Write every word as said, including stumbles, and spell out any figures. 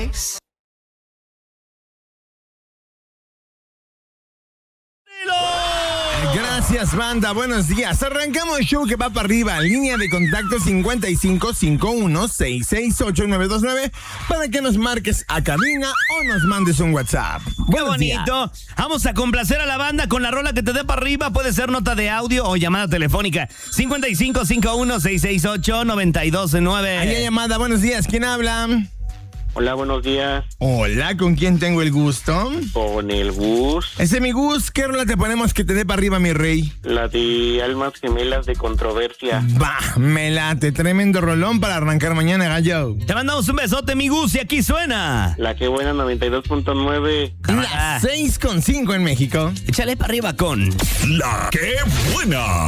Alex. Gracias, banda. Buenos días. Arrancamos el show que va para arriba. Línea de contacto cincuenta y cinco cincuenta y uno sesenta y seis ocho nueve dos nueve para que nos marques a cabina o nos mandes un WhatsApp. ¡Qué bonito! Vamos a complacer a la banda con la rola que te dé para arriba. Puede ser nota de audio o llamada telefónica. cincuenta y cinco cincuenta y uno sesenta y seis ocho noventa y dos nueve. Ahí hay llamada. Buenos días. ¿Quién habla? Hola, buenos días. Hola, ¿con quién tengo el gusto? Con el Gus. Ese es mi Gus. ¿Qué rola te ponemos que te dé para arriba, mi rey? La de Almas Gemelas de Controversia. Va, me late. Tremendo rolón para arrancar mañana, gallo. Te mandamos un besote, mi Gus, y aquí suena. La que buena noventa y dos punto nueve. Las seis con cinco en México. Échale para arriba con La que buena.